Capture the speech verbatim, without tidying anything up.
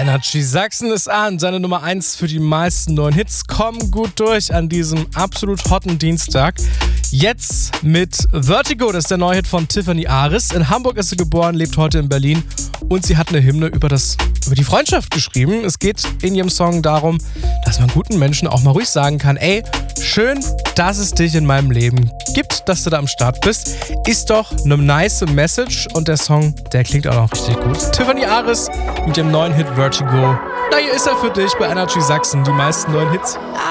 Energy Sachsen ist an. Seine Nummer eins für die meisten neuen Hits kommen gut durch an diesem absolut hotten Dienstag. Jetzt mit Vertigo, das ist der neue Hit von Tiffany Aris. In Hamburg ist sie geboren, lebt heute in Berlin und sie hat eine Hymne über, das, über die Freundschaft geschrieben. Es geht in ihrem Song darum, dass man guten Menschen auch mal ruhig sagen kann, ey, schön, dass es dich in meinem Leben gibt, dass du da am Start bist. Ist doch eine nice Message und der Song, der klingt auch noch richtig gut. Tiffany Aris mit dem neuen Hit Vertigo. Na, hier ist er für dich bei Energy Sachsen, die meisten neuen Hits.